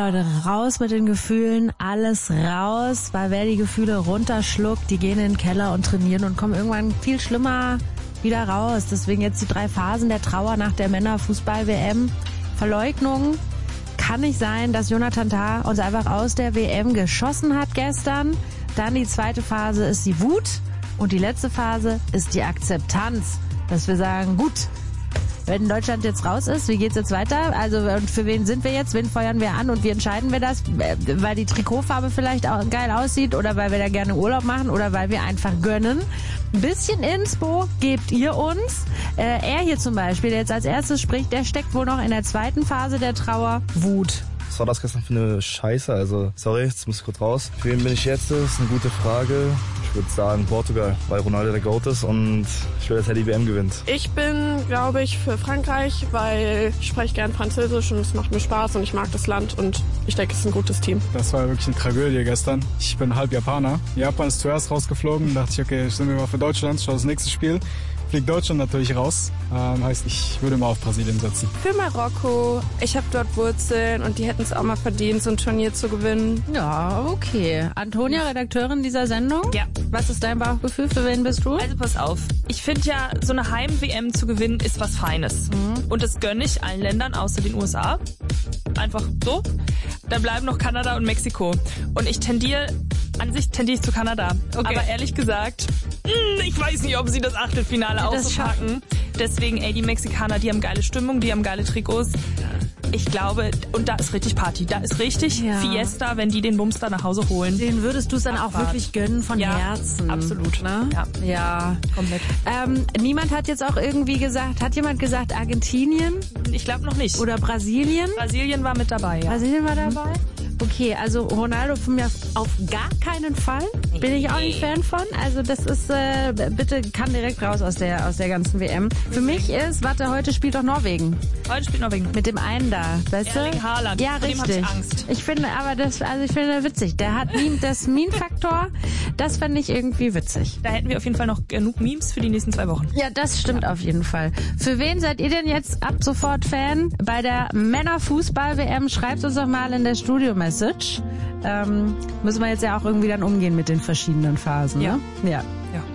Leute, raus mit den Gefühlen, alles raus, weil wer die Gefühle runterschluckt, die gehen in den Keller und trainieren und kommen irgendwann viel schlimmer wieder raus. Deswegen jetzt die 3 Phasen der Trauer nach der Männerfußball-WM. Verleugnung. Kann nicht sein, dass Jonathan Tah uns einfach aus der WM geschossen hat gestern. Dann die zweite Phase ist die Wut und die letzte Phase ist die Akzeptanz. Dass wir sagen, gut, wenn Deutschland jetzt raus ist, wie geht's jetzt weiter? Also und für wen sind wir jetzt? Wen feuern wir an und wie entscheiden wir das? Weil die Trikotfarbe vielleicht auch geil aussieht oder weil wir da gerne Urlaub machen oder weil wir einfach gönnen. Ein bisschen Inspo gebt ihr uns. Er hier zum Beispiel, der jetzt als erstes spricht, der steckt wohl noch in der zweiten Phase der Trauer. Wut. Was war das gestern für eine Scheiße? Also, sorry, jetzt muss ich kurz raus. Für wen bin ich jetzt? Das ist eine gute Frage. Ich würde sagen Portugal, weil Ronaldo der GOAT ist und ich will, dass er die WM gewinnt. Ich bin, glaube ich, für Frankreich, weil ich spreche gern Französisch und es macht mir Spaß und ich mag das Land und ich denke, es ist ein gutes Team. Das war wirklich eine Tragödie gestern. Ich bin halb Japaner. Japan ist zuerst rausgeflogen. Dachte ich, okay, ich nehme mal für Deutschland, schau das nächste Spiel. Fliegt Deutschland natürlich raus. Heißt, ich würde mal auf Brasilien setzen. Für Marokko. Ich habe dort Wurzeln und die hätten es auch mal verdient, so ein Turnier zu gewinnen. Ja, okay. Antonia, Redakteurin dieser Sendung? Ja. Was ist dein Bauchgefühl? Für wen bist du? Also pass auf. Ich finde ja, so eine Heim-WM zu gewinnen ist was Feines. Und das gönne ich allen Ländern außer den USA. Einfach so. Dann bleiben noch Kanada und Mexiko. Und an sich tendiere ich zu Kanada. Okay. Aber ehrlich gesagt, ich weiß nicht, ob sie das Achtelfinale auch so packen. Deswegen, die Mexikaner, die haben geile Stimmung, die haben geile Trikots. Ich glaube, und da ist richtig Party, da ist richtig Fiesta, wenn die den Bums da nach Hause holen. Den würdest du es dann auch wirklich gönnen von Herzen. Absolut. Ne? Ja, komplett. Niemand hat jetzt auch irgendwie gesagt, hat jemand gesagt Argentinien? Ich glaube noch nicht. Oder Brasilien? Brasilien war mit dabei, ja. Brasilien war dabei? Okay, also Ronaldo von mir auf gar keinen Fall. Bin ich auch nicht Fan von. Also das ist, bitte kann direkt raus aus der ganzen WM. Für mich ist, heute spielt doch Norwegen. Heute spielt Norwegen. Mit dem einen da, weißt du? Erling Haaland. Ja, von richtig. Dem hab ich Angst. Ich finde witzig. Der hat das Meme-Faktor, das fände ich irgendwie witzig. Da hätten wir auf jeden Fall noch genug Memes für die nächsten 2 Wochen. Ja, das stimmt auf jeden Fall. Für wen seid ihr denn jetzt ab sofort Fan? Bei der Männerfußball-WM schreibt uns doch mal in der Studio-Message. Müssen wir jetzt ja auch irgendwie dann umgehen mit den verschiedenen Phasen, ne? Ja. Ja.